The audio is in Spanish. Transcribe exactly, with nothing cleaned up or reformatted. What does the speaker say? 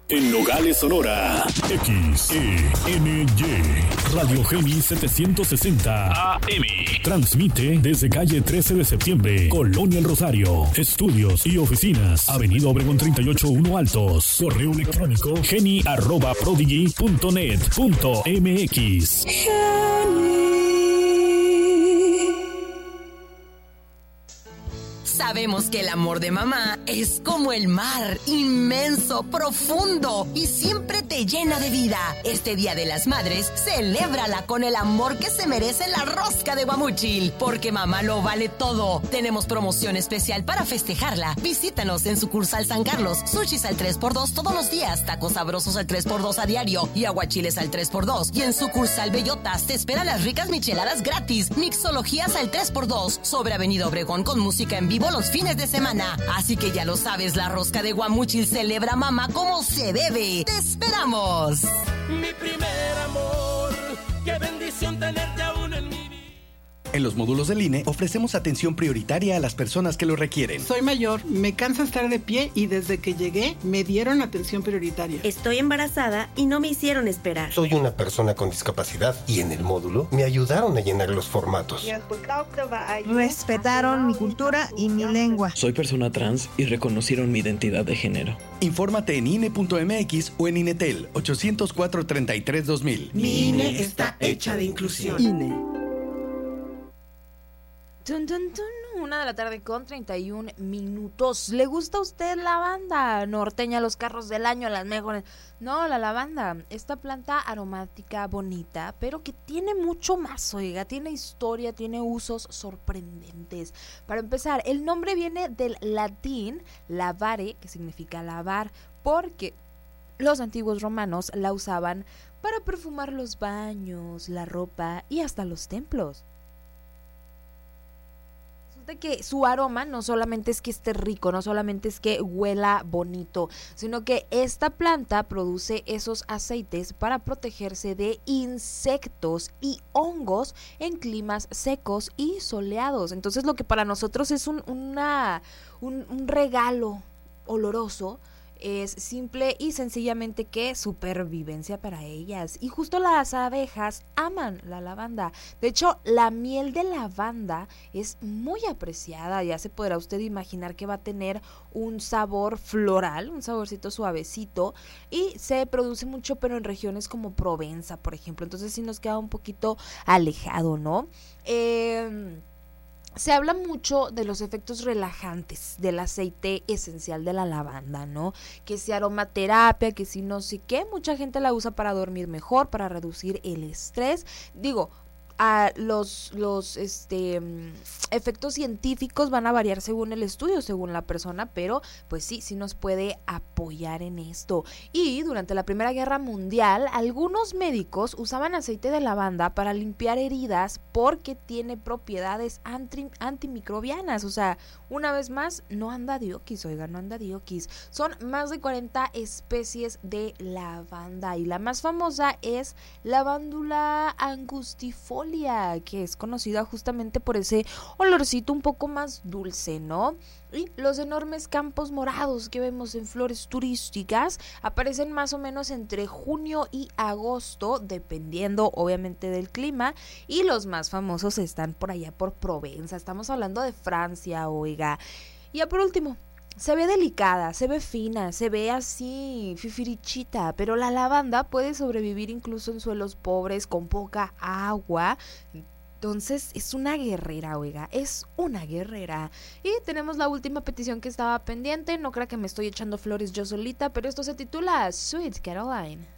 En Nogales, Sonora, X E N Y, Radio Geni setecientos sesenta A M. Transmite desde calle trece de septiembre, Colonia El Rosario. Estudios y oficinas, Avenida Obregón treinta y ocho uno Altos. Correo electrónico geni arroba prodigy punto net punto m x. Sabemos que el amor de mamá es como el mar, inmenso, profundo y siempre te llena de vida. Este Día de las Madres, celébrala con el amor que se merece la rosca de Guamúchil, porque mamá lo vale todo. Tenemos promoción especial para festejarla. Visítanos en sucursal San Carlos, sushis al tres por dos todos los días, tacos sabrosos al tres por dos a diario y aguachiles al tres por dos. Y en sucursal Bellotas te esperan las ricas micheladas gratis, mixologías al tres por dos, sobre Avenida Obregón con música en vivo los fines de semana. Así que ya lo sabes, la rosca de Guamúchil celebra mamá como se debe. ¡Te esperamos! Mi primer amor, qué bendición tenerte aún en mi vida. En los módulos del I N E ofrecemos atención prioritaria a las personas que lo requieren. Soy mayor, me cansa estar de pie y desde que llegué me dieron atención prioritaria. Estoy embarazada y no me hicieron esperar. Soy una persona con discapacidad y en el módulo me ayudaron a llenar los formatos. Respetaron mi cultura y mi lengua. Soy persona trans y reconocieron mi identidad de género. Infórmate en I N E punto M X o en INETEL ochocientos cuatro treinta y tres dos mil. Mi I N E está hecha de inclusión. I N E. Tun, tun, tun, una de la tarde con treinta y un minutos. ¿Le gusta a usted la lavanda norteña, los carros del año, las mejores? No, la lavanda, esta planta aromática bonita, pero que tiene mucho más, oiga, tiene historia, tiene usos sorprendentes. Para empezar, el nombre viene del latín lavare, que significa lavar, porque los antiguos romanos la usaban para perfumar los baños, la ropa y hasta los templos. De que su aroma no solamente es que esté rico, no solamente es que huela bonito, sino que esta planta produce esos aceites para protegerse de insectos y hongos en climas secos y soleados. Entonces lo que para nosotros es un, una, un, un regalo oloroso, es simple y sencillamente que supervivencia para ellas. Y justo las abejas aman la lavanda. De hecho, la miel de lavanda es muy apreciada. Ya se podrá usted imaginar que va a tener un sabor floral, un saborcito suavecito, y se produce mucho, pero en regiones como Provenza, por ejemplo. Entonces sí nos queda un poquito alejado, ¿no? Eh... Se habla mucho de los efectos relajantes del aceite esencial de la lavanda, ¿no? Que si aromaterapia, que si no sé qué, mucha gente la usa para dormir mejor, para reducir el estrés. Digo, a los, los este, efectos científicos van a variar según el estudio, según la persona, pero pues sí, sí nos puede apoyar en esto. Y durante la Primera Guerra Mundial, algunos médicos usaban aceite de lavanda para limpiar heridas porque tiene propiedades anti, antimicrobianas. O sea, una vez más, no anda dioquis, oiga, no anda dioquis. Son más de cuarenta especies de lavanda y la más famosa es Lavandula angustifolia, que es conocida justamente por ese olorcito un poco más dulce, ¿no? Y los enormes campos morados que vemos en flores turísticas aparecen más o menos entre junio y agosto, dependiendo obviamente del clima, y los más famosos están por allá por Provenza. Estamos hablando de Francia, oiga. Y ya por último, se ve delicada, se ve fina, se ve así fifirichita, pero la lavanda puede sobrevivir incluso en suelos pobres, con poca agua. Entonces es una guerrera, oiga, es una guerrera. Y tenemos la última petición que estaba pendiente. No crea que me estoy echando flores yo solita, pero esto se titula Sweet Caroline.